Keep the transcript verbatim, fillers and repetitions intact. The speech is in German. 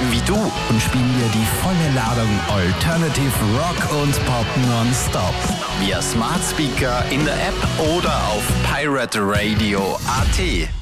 wie du und spielen dir die volle Ladung Alternative Rock und Pop nonstop. Via Smart Speaker, in der App oder auf pirate radio punkt a t.